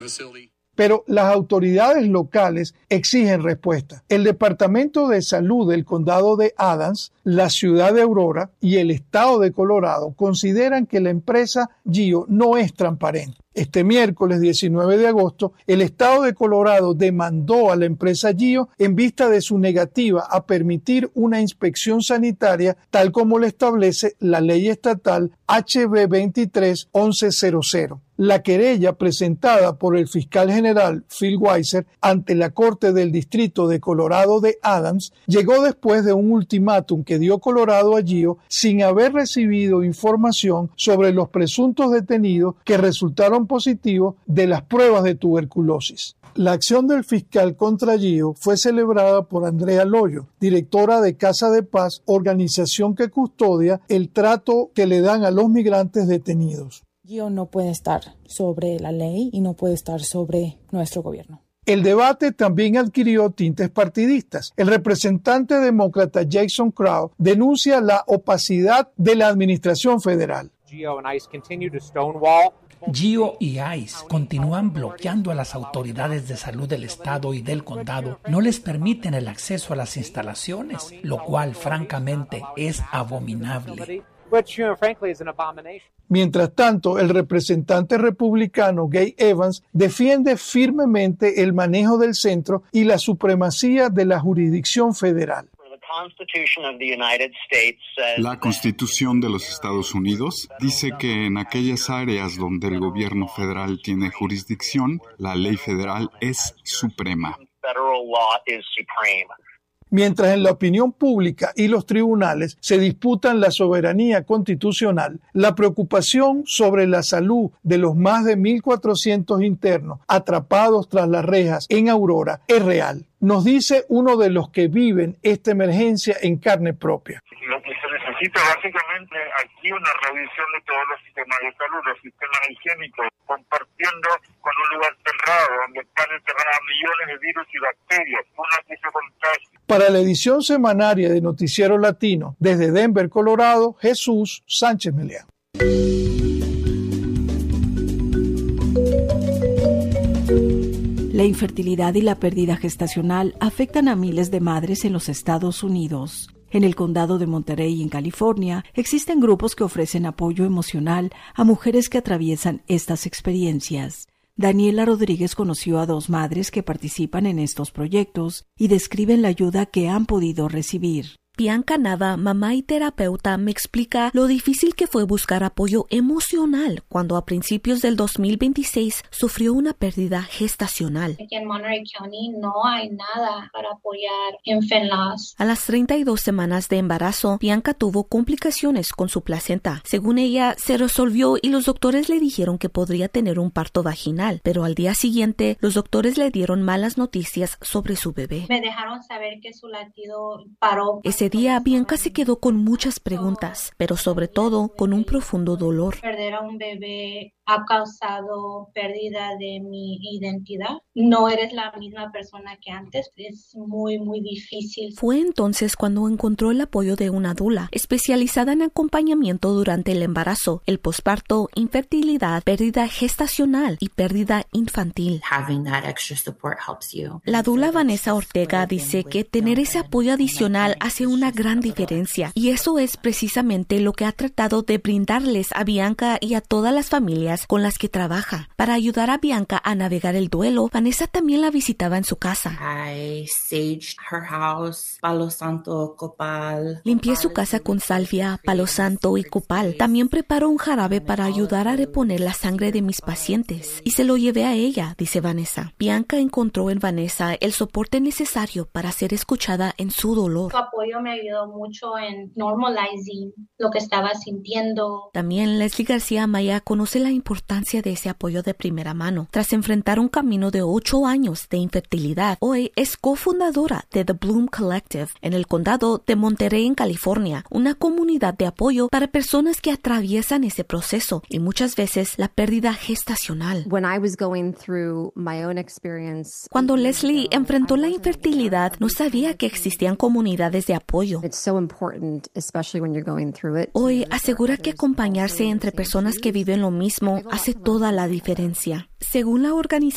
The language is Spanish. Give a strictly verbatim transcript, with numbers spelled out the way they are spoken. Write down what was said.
Pero las autoridades locales exigen respuesta. El Departamento de Salud del Condado de Adams, la ciudad de Aurora y el estado de Colorado consideran que la empresa Gio no es transparente. Este miércoles diecinueve de agosto, el estado de Colorado demandó a la empresa Gio en vista de su negativa a permitir una inspección sanitaria tal como lo establece la ley estatal H B veintitrés once cero cero. La querella presentada por el fiscal general Phil Weiser ante la Corte del Distrito de Colorado de Adams llegó después de un ultimátum que dio Colorado a Gio sin haber recibido información sobre los presuntos detenidos que resultaron positivos de las pruebas de tuberculosis. La acción del fiscal contra Gio fue celebrada por Andrea Loyo, directora de Casa de Paz, organización que custodia el trato que le dan a los migrantes detenidos. Gio no puede estar sobre la ley y no puede estar sobre nuestro gobierno. El debate también adquirió tintes partidistas. El representante demócrata Jason Crow denuncia la opacidad de la administración federal. Gio and ICE continue to stonewall. Gio y ICE continúan bloqueando a las autoridades de salud del estado y del condado. No les permiten el acceso a las instalaciones, lo cual francamente es abominable. Mientras tanto, el representante republicano Gay Evans defiende firmemente el manejo del centro y la supremacía de la jurisdicción federal. La Constitución de los Estados Unidos dice que en aquellas áreas donde el gobierno federal tiene jurisdicción, la ley federal es suprema. Mientras en la opinión pública y los tribunales se disputan la soberanía constitucional, la preocupación sobre la salud de los más de mil cuatrocientos internos atrapados tras las rejas en Aurora es real. Nos dice uno de los que viven esta emergencia en carne propia. Lo que se necesita básicamente aquí una revisión de todos los sistemas de salud, los sistemas higiénicos, compartiendo con un lugar cerrado, donde están encerradas millones de virus y bacterias, una que se contagia. Para la edición semanaria de Noticiero Latino, desde Denver, Colorado, Jesús Sánchez Meleán. La infertilidad y la pérdida gestacional afectan a miles de madres en los Estados Unidos. En el condado de Monterey, en California, existen grupos que ofrecen apoyo emocional a mujeres que atraviesan estas experiencias. Daniela Rodríguez conoció a dos madres que participan en estos proyectos y describen la ayuda que han podido recibir. Bianca Nava, mamá y terapeuta, me explica lo difícil que fue buscar apoyo emocional cuando a principios del dos mil veintiséis sufrió una pérdida gestacional. Aquí en Monterey County no hay nada para apoyar infant loss. A las treinta y dos semanas de embarazo, Bianca tuvo complicaciones con su placenta. Según ella, se resolvió y los doctores le dijeron que podría tener un parto vaginal, pero al día siguiente, los doctores le dieron malas noticias sobre su bebé. Me dejaron saber que su latido paró. Ese día, Bianca se quedó con muchas preguntas, pero sobre todo con un profundo dolor. Perder a un bebé ha causado pérdida de mi identidad. No eres la misma persona que antes. Es muy, muy difícil. Fue entonces cuando encontró el apoyo de una dula, especializada en acompañamiento durante el embarazo, el posparto, infertilidad, pérdida gestacional y pérdida infantil. La dula Vanessa Ortega dice que tener ese apoyo adicional hace una gran diferencia, y eso es precisamente lo que ha tratado de brindarles a Bianca y a todas las familias con las que trabaja. Para ayudar a Bianca a navegar el duelo, Vanessa también la visitaba en su casa. I saged her house, palo santo, copal. Limpié su casa con salvia, palo santo y copal. También preparó un jarabe para ayudar a reponer la sangre de mis pacientes y se lo llevé a ella, dice Vanessa. Bianca encontró en Vanessa el soporte necesario para ser escuchada en su dolor. Su apoyo me ayudó mucho en normalizing lo que estaba sintiendo. También Leslie García Amaya conoce la importancia de ese apoyo de primera mano. Tras enfrentar un camino de ocho años de infertilidad, hoy es cofundadora de The Bloom Collective en el condado de Monterey, en California, una comunidad de apoyo para personas que atraviesan ese proceso y muchas veces la pérdida gestacional. Cuando Leslie enfrentó la infertilidad, no sabía que existían comunidades de apoyo. Hoy asegura que acompañarse entre personas que viven lo mismo hace toda la diferencia. Según la organización